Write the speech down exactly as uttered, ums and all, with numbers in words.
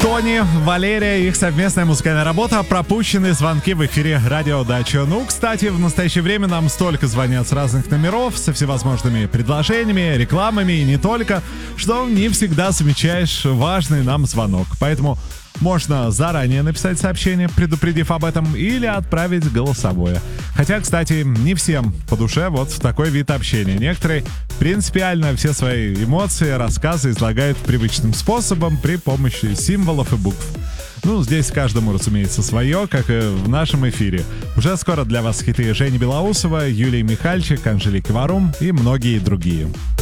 Тони, Валерия, их совместная музыкальная работа, пропущенные звонки в эфире Радио Дача. Ну, кстати, в настоящее время нам столько звонят с разных номеров, со всевозможными предложениями, рекламами и не только, что не всегда замечаешь важный нам звонок. Поэтому можно заранее написать сообщение, предупредив об этом, или отправить голосовое. Хотя, кстати, не всем по душе вот такой вид общения. Некоторые принципиально все свои эмоции, рассказы излагают привычным способом при помощи символов и букв. Ну, здесь каждому, разумеется, свое, как и в нашем эфире. Уже скоро для вас хиты Жени Белоусова, Юлии Михальчик, Анжелики Варум и многие другие.